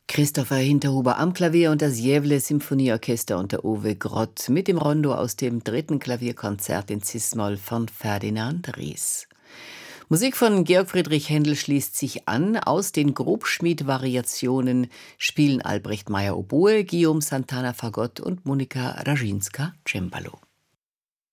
Christopher Hinterhuber am Klavier und das Gävle Symphonieorchester unter Uwe Grott mit dem Rondo aus dem dritten Klavierkonzert in Cis-Moll von Ferdinand Ries. Musik von Georg Friedrich Händel schließt sich an. Aus den Grobschmied-Variationen spielen Albrecht Meyer Oboe, Guillaume Santana Fagott und Monika Raschinska Cembalo.